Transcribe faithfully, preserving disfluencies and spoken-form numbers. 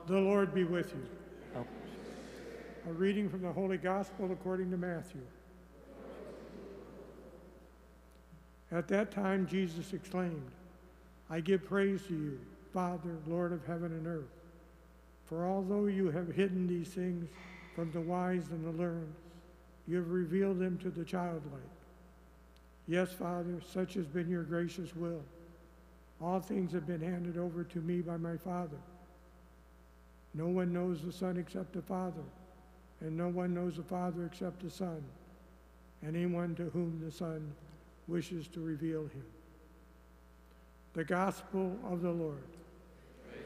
The Lord be with you. Oh. A reading from the Holy Gospel according to Matthew. At that time, Jesus exclaimed, I give praise to you, Father, Lord of heaven and earth. For although you have hidden these things from the wise and the learned, you have revealed them to the childlike. Yes, Father, such has been your gracious will. All things have been handed over to me by my Father. No one knows the Son except the Father, and no one knows the Father except the Son, and anyone to whom the Son wishes to reveal him. The Gospel of the Lord.